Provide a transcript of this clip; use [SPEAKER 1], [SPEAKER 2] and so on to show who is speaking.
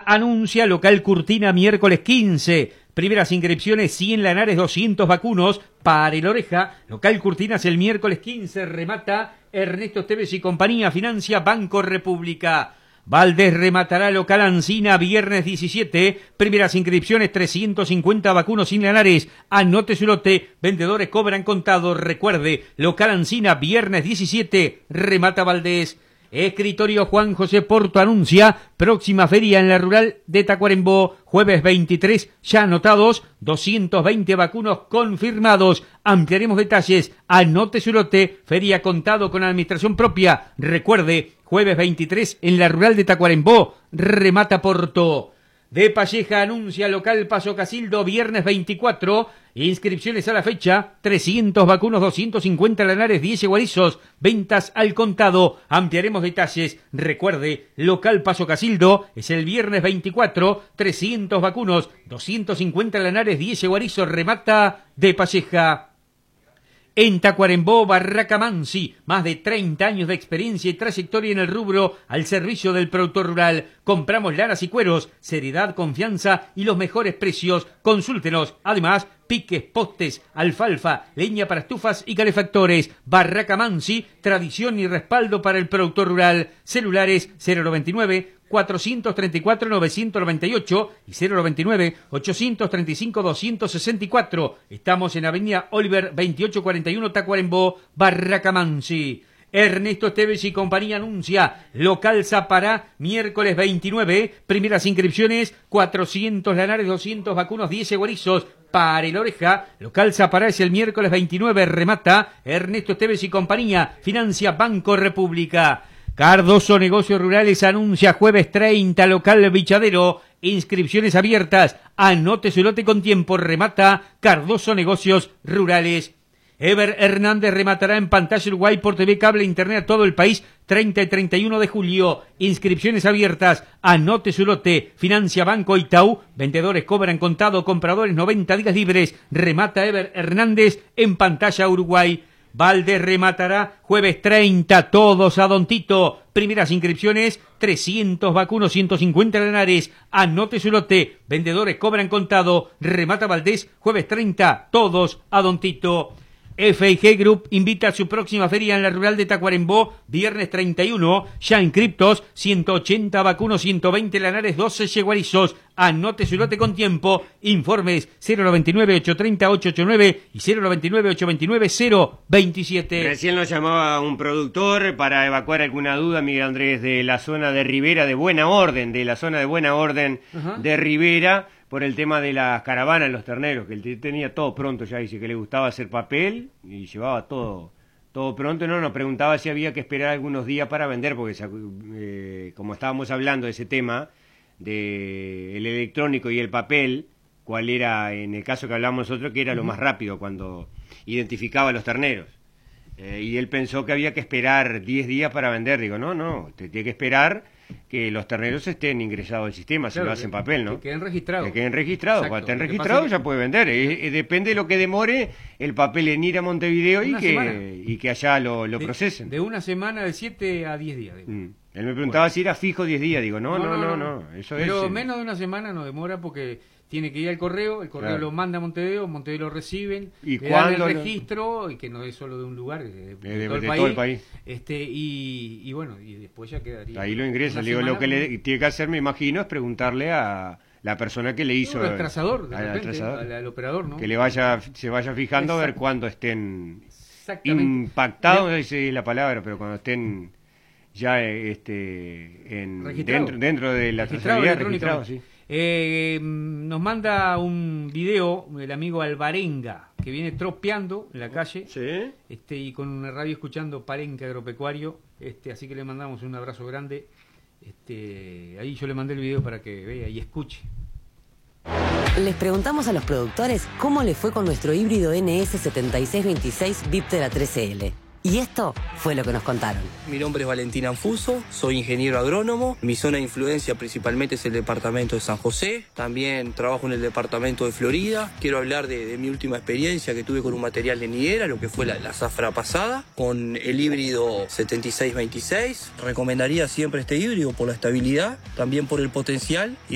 [SPEAKER 1] anuncia local Curtina miércoles 15. Primeras inscripciones 100 lanares, 200 vacunos. Para el Oreja, local Curtinas el miércoles 15. Remata Ernesto Esteves y compañía. Financia Banco República. Valdés rematará local Ancina viernes 17. Primeras inscripciones 350 vacunos sin lanares. Anote su lote. Vendedores cobran contado. Recuerde, local Ancina viernes 17. Remata Valdés. Escritorio Juan José Porto anuncia próxima feria en la rural de Tacuarembó, jueves 23, ya anotados, 220 vacunos confirmados. Ampliaremos detalles, anote su lote, feria contado con administración propia. Recuerde, jueves 23 en la rural de Tacuarembó, remata Porto. De Palleja anuncia local Paso Casildo viernes 24. Inscripciones a la fecha, 300 vacunos, 250 lanares, 10 guarizos, ventas al contado. Ampliaremos detalles. Recuerde, local Paso Casildo es el viernes 24, 300 vacunos, 250 lanares, 10 guarizos, remata De Palleja. En Tacuarembó, Barraca Mansi, más de 30 años de experiencia y trayectoria en el rubro al servicio del productor rural. Compramos lanas y cueros, seriedad, confianza y los mejores precios. Consúltenos. Además, piques, postes, alfalfa, leña para estufas y calefactores. Barraca Mansi, tradición y respaldo para el productor rural. Celulares 099-434-998 y 099-835-264. Estamos en Avenida Oliver 2841 Tacuarembó, Barraca Mansi. Ernesto Esteves y compañía anuncia local Zapará miércoles 29. Primeras inscripciones 400 lanares, 200 vacunos, 10 guarizos. Para el Oreja, local Zapará es el miércoles 29. Remata Ernesto Esteves y compañía. Financia Banco República. Cardoso Negocios Rurales anuncia jueves 30 local Bichadero. Inscripciones abiertas. Anote su lote con tiempo. Remata Cardoso Negocios Rurales. Ever Hernández rematará en pantalla Uruguay por TV, cable, internet a todo el país 30 y 31 de julio. Inscripciones abiertas. Anote su lote. Financia Banco Itaú. Vendedores cobran contado. Compradores 90 días libres. Remata Ever Hernández en pantalla Uruguay. Valdés rematará jueves 30, todos a Don Tito. Primeras inscripciones, 300 vacunos, 150 lanares. Anote su lote. Vendedores cobran contado. Remata Valdés, jueves 30, todos a Don Tito. F&G Group invita a su próxima feria en la rural de Tacuarembó, viernes 31, ya inscriptos, 180 vacunos, 120 lanares, 12 yeguarizos. Anote su lote con tiempo. Informes 099-830-889 y 099-829-027.
[SPEAKER 2] Recién nos llamaba un productor para evacuar alguna duda, Miguel Andrés, de la zona de Rivera, de Buena Orden, de la zona de Buena Orden de Rivera, por el tema de las caravanas, los terneros, que él tenía todo pronto ya, dice que le gustaba hacer papel y llevaba todo pronto. No, nos preguntaba si había que esperar algunos días para vender, porque como estábamos hablando de ese tema, de el electrónico y el papel, cuál era, en el caso que hablamos nosotros, que era lo más rápido cuando identificaba a los terneros. Y él pensó que había que esperar 10 días para vender. Digo, no, te tiene que esperar que los terneros estén ingresados al sistema, claro, si lo hacen papel, ¿no?
[SPEAKER 1] Que queden registrados.
[SPEAKER 2] Que queden registrados.
[SPEAKER 1] Exacto.
[SPEAKER 2] Cuando estén registrados ya puede vender. Depende de lo que demore el papel en ir a Montevideo y que allá lo procesen.
[SPEAKER 1] De una semana, de 7 a 10 días.
[SPEAKER 2] Él me preguntaba si era fijo 10 días. Digo, no. Eso
[SPEAKER 1] pero
[SPEAKER 2] es,
[SPEAKER 1] menos de una semana no demora porque tiene que ir al correo, el correo lo manda a Montevideo lo reciben,
[SPEAKER 2] y
[SPEAKER 1] le dan el registro, y que no es solo de un lugar, de todo el país. Y bueno, y después ya quedaría.
[SPEAKER 2] Ahí lo ingresa. Digo, lo que le tiene que hacer, me imagino, es preguntarle a la persona que le hizo
[SPEAKER 1] el trazador, al operador, ¿no?
[SPEAKER 2] Que se vaya fijando a ver cuándo estén impactados, esa es la palabra, pero cuando estén ya dentro de la trazabilidad, registrado, sí.
[SPEAKER 1] Nos manda un video el amigo Alvarenga, que viene tropeando en la calle,
[SPEAKER 2] ¿sí?
[SPEAKER 1] Y con una radio escuchando Palenque Agropecuario, así que le mandamos un abrazo grande. Ahí yo le mandé el video para que vea y escuche.
[SPEAKER 3] Les preguntamos a los productores cómo les fue con nuestro híbrido NS7626 Viptera 13L. Y esto fue lo que nos contaron.
[SPEAKER 4] Mi nombre es Valentín Anfuso, soy ingeniero agrónomo. Mi zona de influencia principalmente es el departamento de San José. También trabajo en el departamento de Florida. Quiero hablar de mi última experiencia que tuve con un material de niera, lo que fue la zafra pasada, con el híbrido 7626. Recomendaría siempre este híbrido por la estabilidad, también por el potencial.